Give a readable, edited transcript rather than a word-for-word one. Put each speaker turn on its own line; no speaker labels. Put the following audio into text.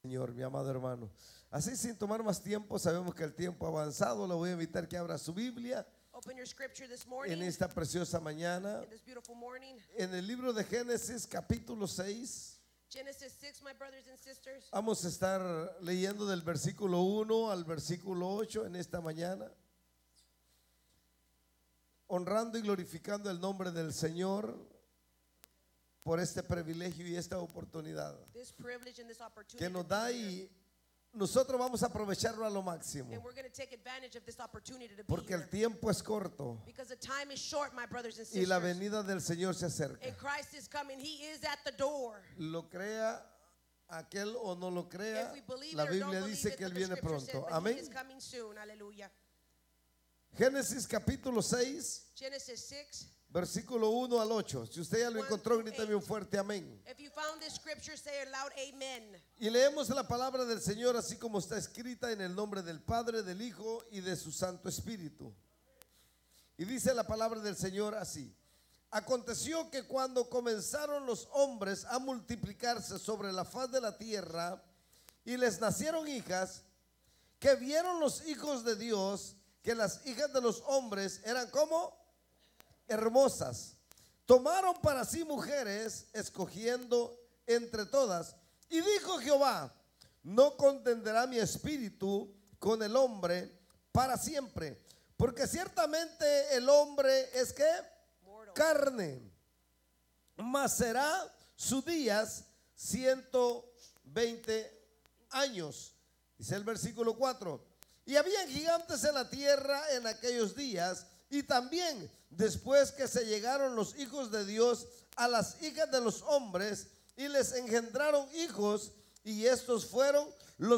Señor, mi amado hermano. Así, sin tomar más tiempo, sabemos que el tiempo ha avanzado. Le voy a invitar que abra su Biblia
Open your scripture this
en
morning,
esta preciosa mañana,
in this beautiful morning.
en el libro de Génesis capítulo 6.
Genesis 6, my brothers and sisters.
Vamos a estar leyendo del versículo 1 al versículo 8 en esta mañana, honrando y glorificando el nombre del Señor por este privilegio y esta oportunidad
This privilege and this opportunity
que nos
to
da,
be here.
y nosotros vamos a aprovecharlo a lo máximo,
And we're going to take advantage of this opportunity to be
porque el
here.
tiempo es corto
Because the time is short, my brothers and
y
sisters.
la venida del Señor se acerca.
And Christ is coming. He is at the door.
Lo crea aquel o no lo crea,
If we believe
la
it or don't
Biblia
believe
dice
it,
que Él
but the
viene
scripture said
pronto.
that He
Amén.
is coming soon. Hallelujah.
Génesis capítulo 6,
Genesis 6.
versículo 1 al 8. Si usted ya lo
1
encontró,
through
grítame
8.
un fuerte amén.
If you found this scripture, say it loud, amen.
Y leemos la palabra del Señor así como está escrita, en el nombre del Padre, del Hijo y de su Santo Espíritu. Y dice la palabra del Señor así: aconteció que cuando comenzaron los hombres a multiplicarse sobre la faz de la tierra y les nacieron hijas, que vieron los hijos de Dios que las hijas de los hombres eran como hermosas, tomaron para sí mujeres, escogiendo entre todas. Y dijo Jehová: no contenderá mi espíritu con el hombre para siempre, porque ciertamente el hombre es que
Mortal.
carne, mas será sus días 120 años. Dice el versículo 4: y habían gigantes en la tierra en aquellos días, y también después que se llegaron los hijos de Dios a las hijas de los hombres, y les engendraron hijos, y estos fueron los